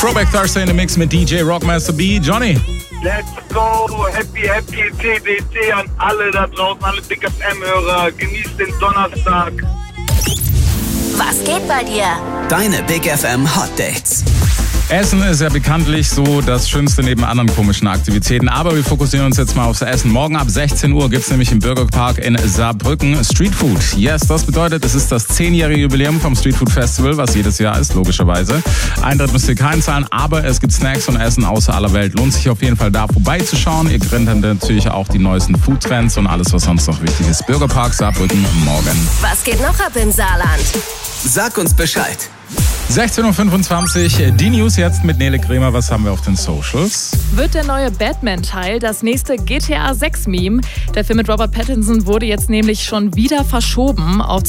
Throwback Thursday in the Mix mit DJ Rockmaster B. Johnny. Let's go, happy TDT an alle da draußen, alle Big FM-Hörer. Genießt den Donnerstag. Was geht bei dir? Deine Big FM Hot Dates. Essen ist ja bekanntlich so das Schönste neben anderen komischen Aktivitäten. Aber wir fokussieren uns jetzt mal aufs Essen. Morgen ab 16 Uhr gibt es nämlich im Bürgerpark in Saarbrücken Streetfood. Yes, das bedeutet, es ist das 10-jährige Jubiläum vom Streetfood Festival, was jedes Jahr ist, logischerweise. Eintritt müsst ihr keinen zahlen, aber es gibt Snacks und Essen außer aller Welt. Lohnt sich auf jeden Fall da vorbeizuschauen. Ihr kriegt dann natürlich auch die neuesten Foodtrends und alles, was sonst noch wichtig ist. Bürgerpark Saarbrücken morgen. Was geht noch ab im Saarland? Sag uns Bescheid. 16.25 Uhr, die News jetzt mit Nele Kremer. Was haben wir auf den Socials? Wird der neue Batman-Teil das nächste GTA 6-Meme? Der Film mit Robert Pattinson wurde jetzt nämlich schon wieder verschoben auf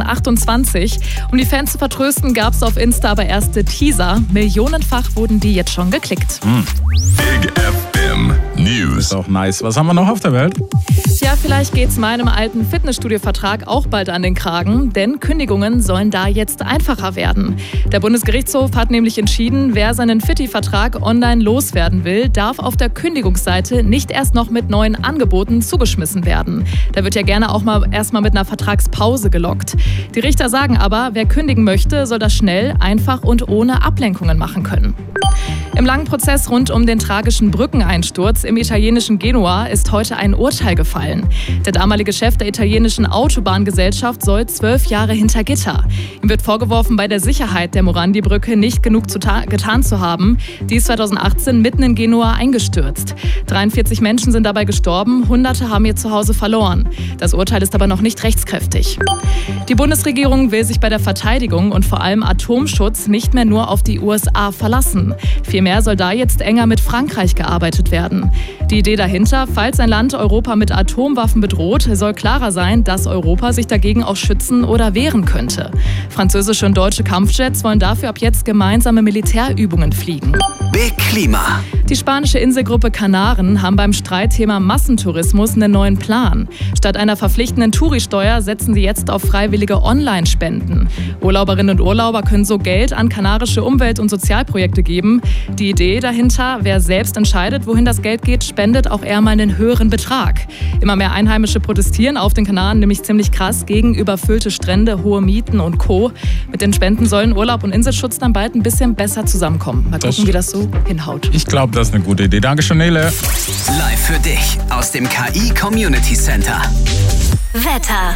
2028. Um die Fans zu vertrösten, gab es auf Insta aber erste Teaser. Millionenfach wurden die jetzt schon geklickt. Big FM News. Ist auch nice. Was haben wir noch auf der Welt? Ja, vielleicht geht's meinem alten Fitnessstudio-Vertrag auch bald an den Kragen, denn Kündigungen sollen da jetzt einfacher werden. Der Bundesgerichtshof hat nämlich entschieden, wer seinen Fitti-Vertrag online loswerden will, darf auf der Kündigungsseite nicht erst noch mit neuen Angeboten zugeschmissen werden. Da wird ja gerne auch mal erstmal mit einer Vertragspause gelockt. Die Richter sagen aber, wer kündigen möchte, soll das schnell, einfach und ohne Ablenkungen machen können. Im langen Prozess rund um den tragischen Brückeneinsturz im italienischen Genua ist heute ein Urteil gefallen. Der damalige Chef der italienischen Autobahngesellschaft soll 12 Jahre hinter Gitter. Ihm wird vorgeworfen, bei der Sicherheit der Morandi-Brücke nicht genug getan zu haben. Die ist 2018 mitten in Genua eingestürzt. 43 Menschen sind dabei gestorben, Hunderte haben ihr Zuhause verloren. Das Urteil ist aber noch nicht rechtskräftig. Die Bundesregierung will sich bei der Verteidigung und vor allem Atomschutz nicht mehr nur auf die USA verlassen. Vielmehr soll da jetzt enger mit Frankreich gearbeitet werden. Die Idee dahinter, falls ein Land Europa mit Atomwaffen bedroht, soll klarer sein, dass Europa sich dagegen auch schützen oder wehren könnte. Französische und deutsche Kampfjets wollen dafür ab jetzt gemeinsame Militärübungen fliegen. Big Klima. Die spanische Inselgruppe Kanaren haben beim Streitthema Massentourismus einen neuen Plan. Statt einer verpflichtenden Touristeuer setzen sie jetzt auf freiwillige Online-Spenden. Urlauberinnen und Urlauber können so Geld an kanarische Umwelt- und Sozialprojekte geben. Die Idee dahinter, wer selbst entscheidet, wohin das Geld geht, spendet auch eher mal einen höheren Betrag. Immer mehr Einheimische protestieren auf den Kanaren nämlich ziemlich krass gegen überfüllte Strände, hohe Mieten und Co. Mit den Spenden sollen Urlaub und Inselschutz dann bald ein bisschen besser zusammenkommen. Mal gucken, wie das so hinhaut. Ich glaube, das ist eine gute Idee. Dankeschön, Nele. Live für dich aus dem KI Community Center. Wetter.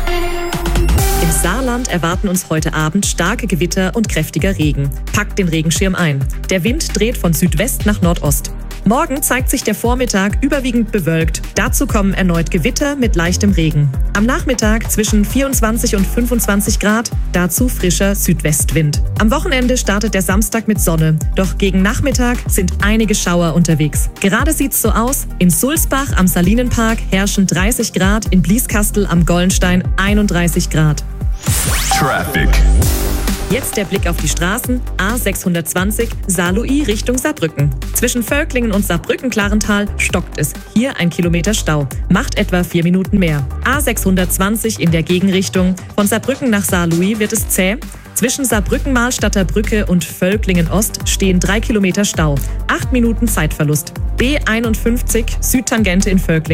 Im Saarland erwarten uns heute Abend starke Gewitter und kräftiger Regen. Packt den Regenschirm ein. Der Wind dreht von Südwest nach Nordost. Morgen zeigt sich der Vormittag überwiegend bewölkt. Dazu kommen erneut Gewitter mit leichtem Regen. Am Nachmittag zwischen 24 und 25 Grad, dazu frischer Südwestwind. Am Wochenende startet der Samstag mit Sonne, doch gegen Nachmittag sind einige Schauer unterwegs. Gerade sieht's so aus, in Sulzbach am Salinenpark herrschen 30 Grad, in Blieskastel am Gollenstein 31 Grad. Traffic. Jetzt der Blick auf die Straßen. A620 Saarlouis Richtung Saarbrücken. Zwischen Völklingen und Saarbrücken-Klarental stockt es. Hier 1 Kilometer Stau. Macht etwa 4 Minuten mehr. A620 in der Gegenrichtung. Von Saarbrücken nach Saarlouis wird es zäh. Zwischen Saarbrücken-Mahlstadter Brücke und Völklingen-Ost stehen 3 Kilometer Stau. 8 Minuten Zeitverlust. B51 Südtangente in Völklingen.